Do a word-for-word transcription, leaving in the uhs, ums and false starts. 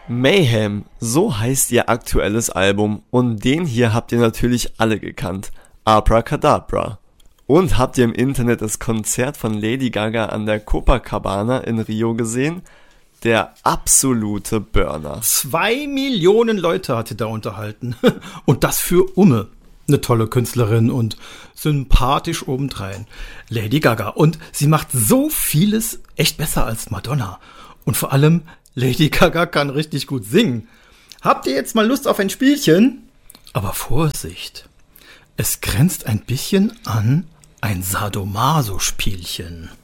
Mayhem, so heißt ihr aktuelles Album und den hier habt ihr natürlich alle gekannt, Abracadabra. Und habt ihr im Internet das Konzert von Lady Gaga an der Copacabana in Rio gesehen? Der absolute Burner. Zwei Millionen Leute hat sie da unterhalten und das für Umme. Eine tolle Künstlerin und sympathisch obendrein. Lady Gaga. Und sie macht so vieles echt besser als Madonna. Und vor allem, Lady Gaga kann richtig gut singen. Habt ihr jetzt mal Lust auf ein Spielchen? Aber Vorsicht, es grenzt ein bisschen an ein Sadomaso-Spielchen.